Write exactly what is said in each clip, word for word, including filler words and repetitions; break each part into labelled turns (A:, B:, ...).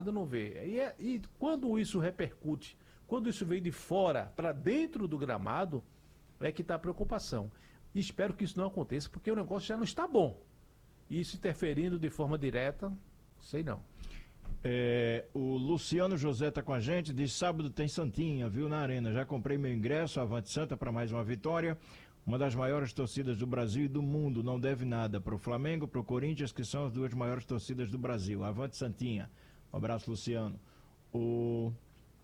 A: não vê. E, é, e quando isso repercute, quando isso vem de fora para dentro do gramado, é que está a preocupação. E espero que isso não aconteça, porque o negócio já não está bom. E isso interferindo de forma direta, sei não.
B: É, o Luciano José está com a gente, diz: sábado tem Santinha, viu, na Arena. Já comprei meu ingresso, Avante Santa, para mais uma vitória. Uma das maiores torcidas do Brasil e do mundo, não deve nada para o Flamengo, para o Corinthians, que são as duas maiores torcidas do Brasil. Avante Santinha. Um abraço, Luciano. O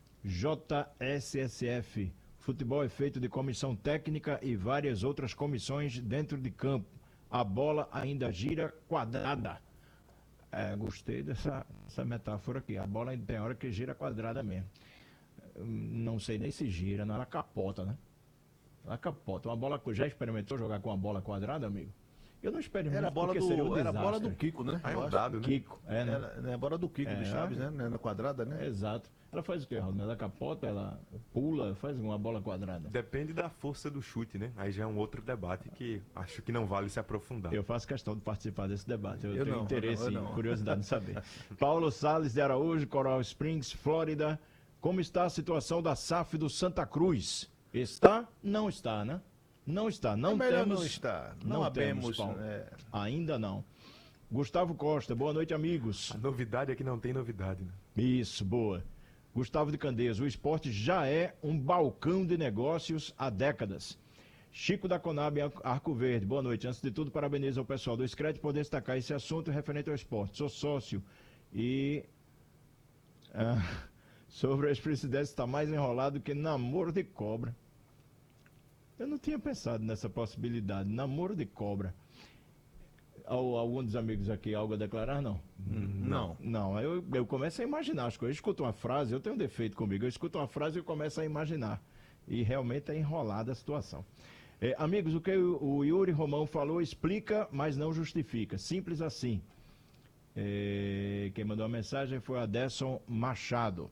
B: J S S F, futebol é feito de comissão técnica e várias outras comissões dentro de campo. A bola ainda gira quadrada. É, gostei dessa, dessa metáfora aqui. A bola ainda tem hora que gira quadrada mesmo. Não sei nem se gira, não, ela capota, né? Ela capota. Uma bola, já experimentou jogar com uma bola quadrada, amigo? Eu não experimento.
A: Era a bola, do,
B: um
A: era a bola do Kiko, né?
C: Aí é um dado, né?
B: Kiko, é, né?
A: Era, é a bola do Kiko,
B: É,
A: do Chaves, né? Na quadrada, né?
B: Exato. Ela faz o quê, Raul? Ela capota, ela pula, faz uma bola quadrada.
C: Depende da força do chute, né? Aí já é um outro debate que acho que não vale se aprofundar.
B: Eu faço questão de participar desse debate. Eu,
A: Eu
B: tenho
A: não,
B: interesse
A: eu não, eu não.
B: e curiosidade de saber. Paulo Salles de Araújo, Coral Springs, Flórida. Como está a situação da S A F do Santa Cruz? Está? Não está, né? Não está. Não
A: É melhor
B: temos.
A: não estar. Não,
B: Não
A: abemos.
B: temos, Paulo.
A: É,
B: Ainda não. Gustavo Costa, boa noite, amigos.
C: A novidade é que não tem novidade, né?
B: Isso, boa. Gustavo de Candeias, o esporte já é um balcão de negócios há décadas. Chico da Conab, Arco Verde, boa noite. Antes de tudo, parabenizo ao pessoal do Scred por destacar esse assunto referente ao esporte. Sou sócio e ah, sobre a ex-presidente está mais enrolado que namoro de cobra. Eu não tinha pensado nessa possibilidade, namoro de cobra. Algum dos amigos aqui algo a declarar, não?
A: não.
B: Não, eu, eu começo a imaginar as coisas. Eu escuto uma frase, eu tenho um defeito comigo, eu escuto uma frase e eu começo a imaginar. E realmente é enrolada a situação. É, amigos, o que o, o Yuri Romão falou explica, mas não justifica. Simples assim. É, quem mandou a mensagem foi a Desson Machado.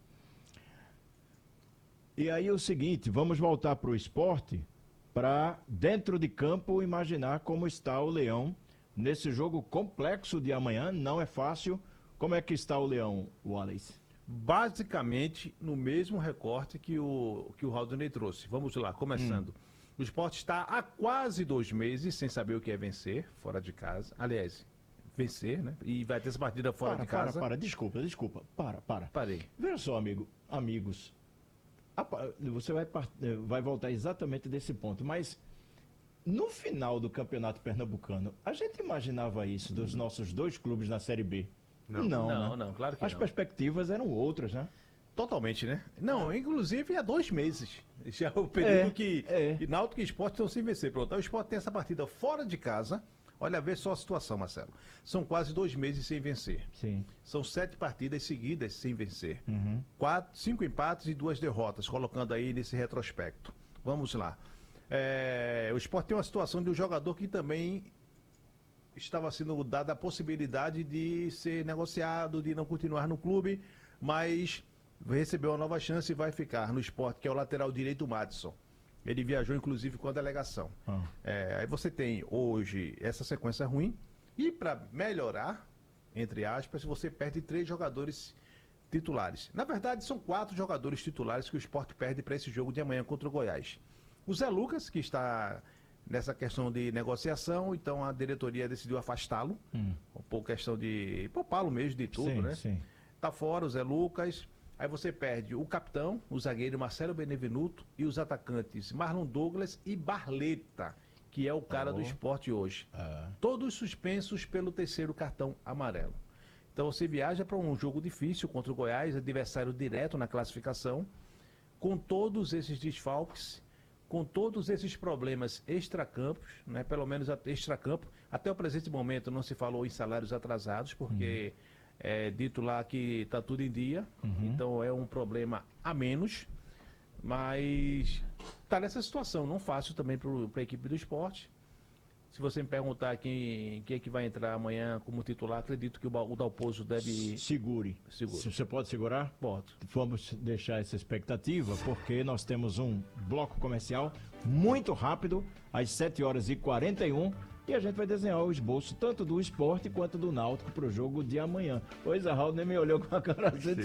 B: E aí é o seguinte, vamos voltar para o esporte, para dentro de campo imaginar como está o Leão nesse jogo complexo de amanhã. Não é fácil. Como é que está o Leão, Wallace?
A: Basicamente no mesmo recorte que o, que o Raulney trouxe. Vamos lá, começando. Hum. O esporte está há quase dois meses sem saber o que é vencer, fora de casa. Aliás, vencer, né? E vai ter essa partida fora
B: para,
A: de casa.
B: Para, para, desculpa, desculpa. Para, para.
A: Parei.
B: Veja só, amigo, amigos. Você vai, vai voltar exatamente desse ponto, mas no final do Campeonato Pernambucano, a gente imaginava isso dos nossos dois clubes na Série B?
A: Não,
B: não,
A: não,
B: né?
A: não, claro que
B: As
A: não.
B: perspectivas eram outras, né?
A: Totalmente, né? Não, inclusive há dois meses. Já é o período é, que, é. que Náutico e Sport estão sem vencer. Pronto, o Sport tem essa partida fora de casa. Olha, vê só a situação, Marcelo. São quase dois meses sem vencer.
B: Sim.
A: São sete partidas seguidas sem vencer.
B: Uhum.
A: Quatro, cinco empates e duas derrotas, colocando aí nesse retrospecto. Vamos lá. É, o Sport tem uma situação de um jogador que também estava sendo dada a possibilidade de ser negociado, de não continuar no clube, mas recebeu uma nova chance e vai ficar no Sport, que é o lateral direito Madison. Ele viajou, inclusive, com a delegação. Ah. É, aí você tem, hoje, essa sequência ruim. E para melhorar, entre aspas, você perde três jogadores titulares. Na verdade, são quatro jogadores titulares que o Sport perde para esse jogo de amanhã contra o Goiás. O Zé Lucas, que está nessa questão de negociação, então a diretoria decidiu afastá-lo. Hum. Por questão de poupá-lo mesmo de tudo,
B: sim,
A: né?
B: Sim.
A: Tá fora o Zé Lucas. Aí você perde o capitão, o zagueiro Marcelo Benevenuto e os atacantes Marlon Douglas e Barleta, que é o cara oh. do esporte hoje. Ah. Todos suspensos pelo terceiro cartão amarelo. Então você viaja para um jogo difícil contra o Goiás, adversário direto na classificação, com todos esses desfalques, com todos esses problemas extracampos, né? Pelo menos extracampo. Até o presente momento não se falou em salários atrasados, porque... Hum. É dito lá que está tudo em dia, uhum. Então é um problema a menos, mas está nessa situação, não fácil também para a equipe do esporte. Se você me perguntar quem, quem é que vai entrar amanhã como titular, acredito que o, o Dalpozo deve...
B: Segure.
A: Segure.
B: Você pode segurar?
A: Pode.
B: Vamos deixar essa expectativa, porque nós temos um bloco comercial muito rápido, às sete horas e quarenta e um. e a gente vai desenhar o esboço tanto do esporte quanto do Náutico para o jogo de amanhã. Pois a Raul nem me olhou com a cara assim.